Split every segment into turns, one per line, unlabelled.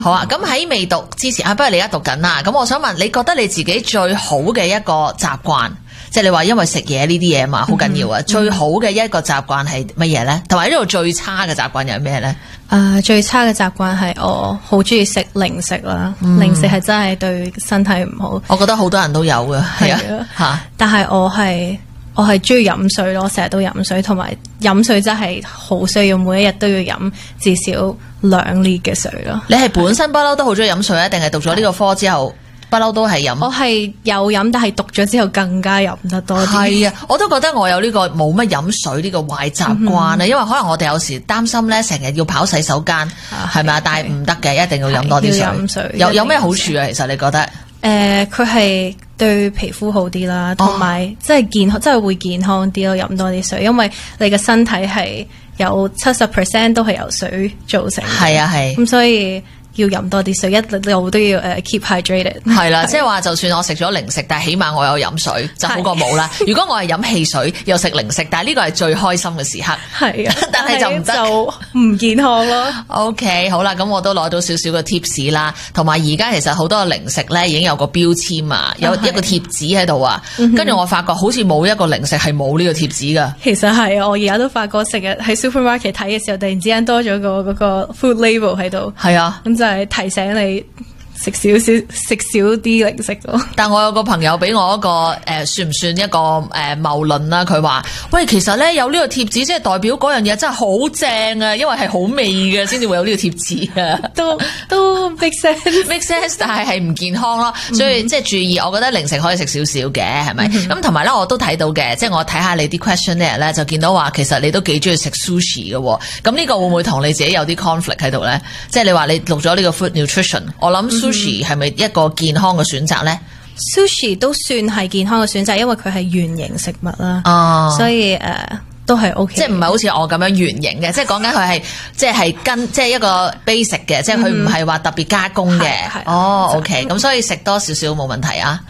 好啊，咁喺未讀之前不如你而家讀緊啦。咁我想問，你覺得你自己最好嘅一個習慣，即係你話因為食嘢呢啲嘢嘛，好緊要啊。最好嘅一個習慣係乜嘢咧？同埋呢度最差嘅習慣又係咩咧？
最差嘅習慣係我好中意食零食啦，零食係真係對身體唔好。
我覺得好多人都有嘅，係啊吓。
但係我係中意飲水咯，成日都飲水，同埋飲水真係好需要，每一日都要飲至少2 lit 嘅水咯。
你係本身不嬲都好中意飲水啊，定係讀咗呢個科之後不嬲都係飲？
我係有飲，但係讀咗之後更加飲得多啲。
係啊，我都覺得我有呢個冇乜飲水呢個壞習慣啊，因為可能我哋有時擔心咧，成日要跑洗手間係咪啊？但係唔得嘅，一定要飲多啲水。有咩好處啊？其實你覺得？
佢係對皮膚好啲啦，同埋即係健康，真係會健康啲咯。飲多啲水，因為你嘅身體係有70% 都係由水造成。係啊，係。咁所以要飲多啲水，一路都要keep hydrated。係啦，
即係話就算我食咗零食，但係起碼我有飲水就好過冇啦。如果我係飲汽水又食零食，但係呢個係最開心嘅時刻。係啊，但係就唔得，
就唔健康咯。
OK， 好啦，咁我都攞到少少嘅 tips 啦，同埋而家其實好多零食咧已經有個標籤啊，有一個貼紙喺度啊。跟住我發覺好似冇一個零食係冇呢個貼紙噶。
其實係我而家都發覺成日喺 supermarket 睇嘅時候，突然之間多咗嗰個 food label 喺度。係啊，就係提醒你食少啲零食咯。
但我有個朋友俾我一個算唔算一個謬論啦？佢話喂，其實咧有呢個貼紙，即係代表嗰樣嘢真係好正啊，因為係好味嘅先至會有呢個貼紙啊。
都 make sense，
但係唔健康咯。所以即係注意，我覺得零食可以食少少嘅，係咪？咁同埋咧，我都睇到嘅，即係我睇下你啲 questionnaire 咧，就見到話其實你都幾中意食 sushi 嘅。咁呢個會唔會同你自己有啲 conflict 喺度咧？即係你話你錄咗呢個 food nutrition， 我諗 sushi 係咪一個健康嘅選擇咧
？Sushi 都算係健康嘅選擇，因為佢係圓形食物啦，所以都係 OK，
即係唔係好似我咁樣圓形嘅，即係講緊佢係即係一個 basic 嘅，即係佢唔係話特別加工嘅。OK， 咁所以食多少少冇問題啊。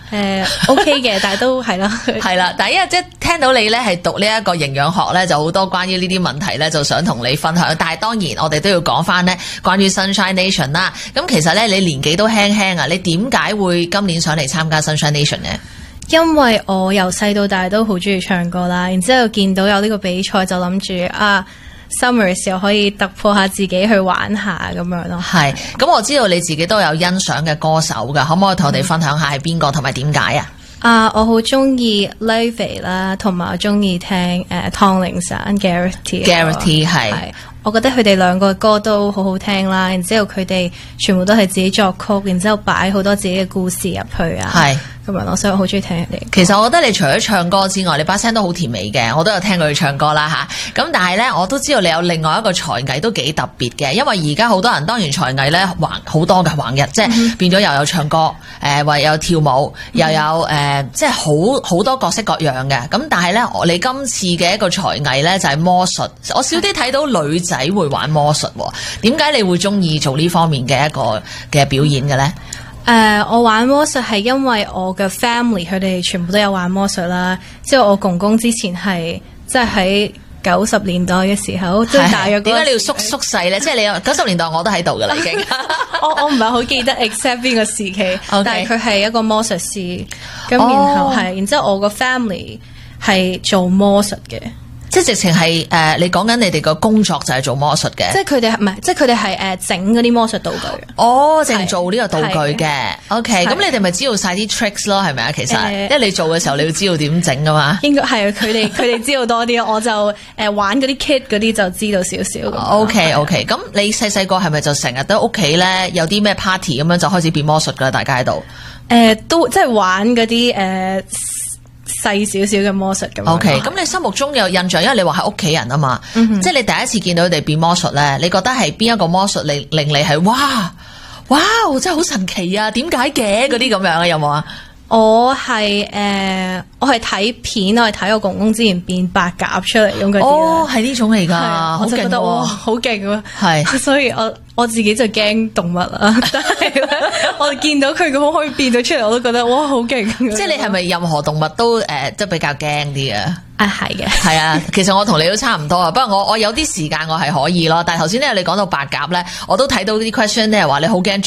OK 嘅，但係都係啦，
係啦。但係因為即係聽到你咧係讀呢一個營養學咧，就好多關於呢啲問題咧，就想同你分享。但係當然我哋都要講翻咧關於 Sunshine Nation 啦。咁其實咧你年紀都輕輕啊，你點解會今年上嚟參加 Sunshine Nation 呢？
因為我由細到大都好中意唱歌啦，然之後見到有呢個比賽就諗住summer 嘅時候可以突破下自己去玩下咁樣咯。係，
咁我知道你自己都有欣賞嘅歌手噶，可唔可以同我哋分享下係邊個同埋點解啊？
我好中意 Levy 啦，同埋我中意聽湯令山 Gareth T 係。我覺得佢哋兩個歌都好好聽啦，然之後佢哋全部都係自己作曲，然之後擺好多自己嘅故事入去啊，係咁樣咯，所以我好中意聽佢哋。
其實我覺得你除咗唱歌之外，你把聲都好甜美嘅，我都有聽過佢唱歌啦吓。咁但係呢，我都知道你有另外一個才藝都幾特別嘅，因為而家好多人當然才藝呢好多嘅橫日，即係變咗又有唱歌，或有跳舞，又有即係好多各式各樣嘅。咁但係呢，你今次嘅一個才藝呢，就係魔術，我少啲睇到女仔會玩魔術，點解你會中意做呢方面嘅一個嘅表演嘅呢？
我玩魔術係因為我嘅 family 佢哋全部都有玩魔術啦，即係我公公之前係即係喺90年代嘅時候，即係大約
點解你要縮細咧？即係你有90年代我都喺度噶啦，已經。
我唔係好記得 except 邊個時期，但係佢係一個魔術師，咁然後然之後我個 family 係做魔術嘅。
即係直情係你講緊你哋個工作就係做魔術嘅，
即係佢哋唔係，即係佢哋係整嗰啲魔術道具。
淨做呢個道具嘅。OK， 咁你哋咪知道晒啲 tricks 咯，係咪啊？其實，因為你做嘅時候你要知道點整噶嘛。應該係佢哋知道多啲，我就玩嗰啲 kit 嗰啲就知道少少。OK， 咁你細個係咪就成日都屋企咧有啲咩 party 咁樣就開始變魔術噶啦？大家喺度
都即係玩嗰啲細少少嘅魔術咁。
OK， 咁你心目中有印象，因為你話係屋企人啊嘛，即係你第一次見到佢哋變魔術咧，你覺得係邊一個魔術令你係哇真係好神奇啊？點解嘅嗰啲咁樣啊？有冇啊？我係睇片，我係睇我公公之前變白鴿出嚟咁嗰啲。係呢種嚟㗎，我就覺得哇，好勁啊！係，所以我自己就驚動物啦。但係我見到佢咁可以變到出嚟，我都覺得哇，好勁！即係你係咪任何動物都即係比較驚啲啊？係嘅，係啊。其實我同你都差唔多啊，不過我有啲時間我係可以咯。但係頭先咧，你講到白鴿咧，我都睇到啲 question 咧話你好驚。